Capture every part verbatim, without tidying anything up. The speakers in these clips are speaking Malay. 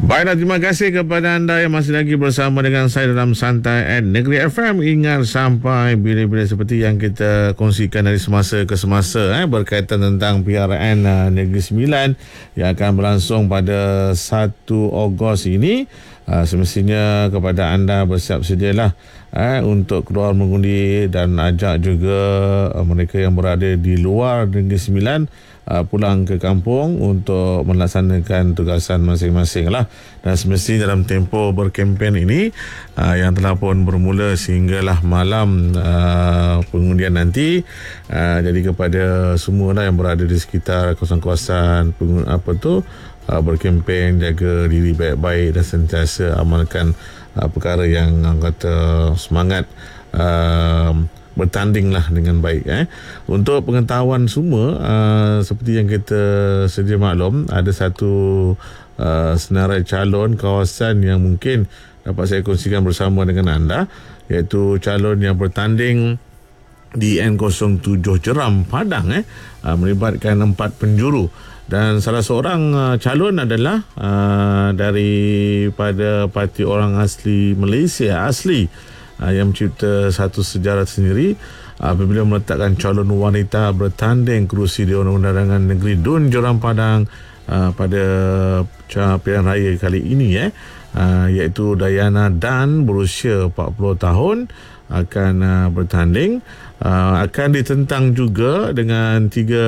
Baiklah, terima kasih kepada anda yang masih lagi bersama dengan saya dalam Santai at Negeri F M. Ingat sampai bila-bila seperti yang kita kongsikan dari semasa ke semasa eh, berkaitan tentang P R N uh, Negeri Sembilan yang akan berlangsung pada satu Ogos ini. Uh, semestinya kepada anda bersiap sedialah eh, untuk keluar mengundi dan ajak juga uh, mereka yang berada di luar Negeri Sembilan Uh, pulang ke kampung untuk melaksanakan tugasan masing-masing lah. Dan semestinya dalam tempoh berkempen ini uh, yang telah pun bermula sehinggalah malam uh, pengundian nanti, uh, jadi kepada semua lah yang berada di sekitar kawasan-kawasan pengun- apa tu uh, berkempen, jaga diri baik-baik dan sentiasa amalkan uh, perkara yang uh, kata semangat uh, bertandinglah dengan baik. Eh. Untuk pengetahuan semua, uh, seperti yang kita sedia maklum, ada satu uh, senarai calon kawasan yang mungkin dapat saya kongsikan bersama dengan anda, iaitu calon yang bertanding di N kosong tujuh Jeram Padang, eh, uh, melibatkan empat penjuru. Dan salah seorang uh, calon adalah uh, daripada parti orang asli Malaysia asli, Uh, yang mencipta satu sejarah sendiri uh, apabila meletakkan calon wanita bertanding kerusi Dewan Undangan Negeri Dun Jeram Padang uh, pada pilihan raya kali ini, eh, uh, iaitu Dayana Dan berusia empat puluh tahun akan uh, bertanding, uh, akan ditentang juga dengan tiga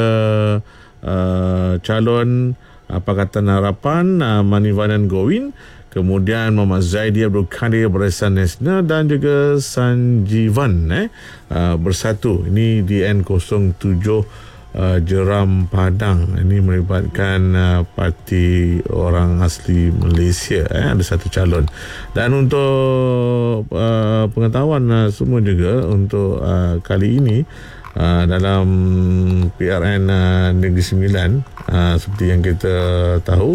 uh, calon uh, Pakatan Harapan, uh, Manivanan Gowin, kemudian Muhammad Zaidi Abdul Kadir Barisan Nasional dan juga Sanjivan eh, uh, bersatu. Ini di N kosong tujuh uh, Jeram Padang. Ini melibatkan uh, parti orang asli Malaysia. Eh, ada satu calon. Dan untuk uh, pengetahuan uh, semua juga untuk uh, kali ini, uh, dalam P R N uh, Negeri Sembilan, uh, seperti yang kita tahu,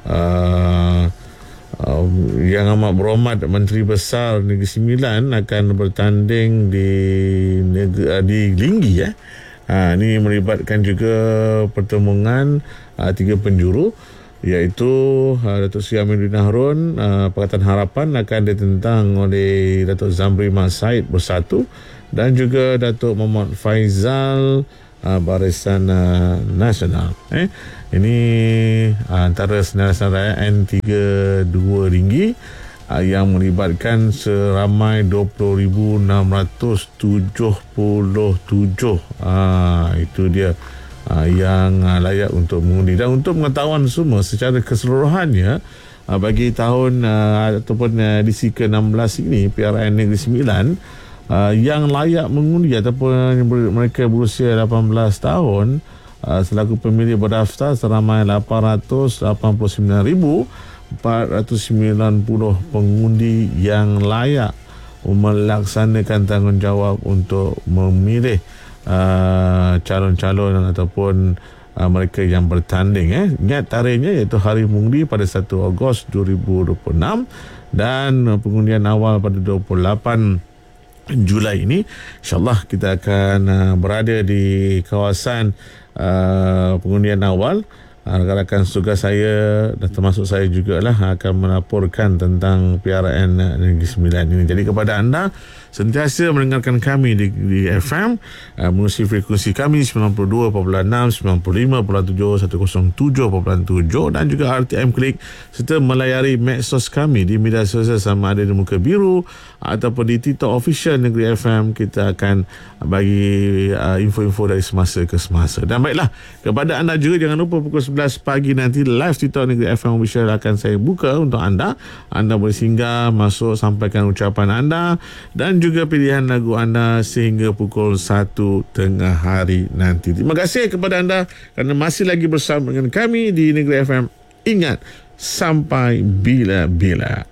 uh, Uh, yang amat berhormat Menteri Besar Negeri Sembilan akan bertanding di negeri, uh, di Linggi, eh. Uh, ini melibatkan juga pertemuan uh, tiga penjuru, iaitu uh, Datuk Seri Aminuddin Harun, uh, Pakatan Harapan akan ditentang oleh Datuk Zamri Mat Said bersatu, dan juga Datuk Muhammad Faizal uh, Barisan uh, Nasional. Eh. Ini uh, antara senarai-senarai N tiga puluh dua ringgi uh, yang melibatkan seramai dua puluh ribu enam ratus tujuh puluh tujuh. Uh, itu dia uh, yang uh, layak untuk mengundi. Dan untuk pengetahuan semua secara keseluruhannya, uh, bagi tahun uh, ataupun uh, edisi ke enam belas ini P R N Negeri Sembilan, uh, yang layak mengundi ataupun mereka berusia lapan belas tahun, Uh, selaku pemilih berdaftar seramai lapan ratus lapan puluh sembilan ribu empat ratus sembilan puluh pengundi yang layak melaksanakan tanggungjawab untuk memilih uh, calon-calon ataupun uh, mereka yang bertanding. Eh. Ingat tarikhnya iaitu hari mengundi pada satu Ogos dua ribu dua puluh enam dan uh, pengundian awal pada dua puluh lapan Julai ini. InsyaAllah kita akan uh, berada di kawasan uh, pengundian awal. Uh, rakan-rakan tugas saya dan termasuk saya jugalah akan melaporkan tentang P R N Negeri Sembilan ini. Jadi kepada anda sentiasa mendengarkan kami di, di F M, uh, melalui frekuensi kami sembilan puluh dua perpuluhan enam, sembilan puluh lima perpuluhan tujuh, seratus tujuh perpuluhan tujuh dan juga R T M Klik, serta melayari medsos kami di media sosial sama ada di muka biru ataupun di TikTok Official Negeri F M. Kita akan bagi uh, info-info dari semasa ke semasa. Dan baiklah, kepada anda juga jangan lupa pukul sebelas pagi nanti live TikTok Negeri F M Official akan saya buka untuk anda. Anda boleh singgah, masuk, sampaikan ucapan anda dan juga pilihan lagu anda sehingga pukul satu tengah hari nanti. Terima kasih kepada anda kerana masih lagi bersama dengan kami di Negeri F M. Ingat, sampai bila-bila.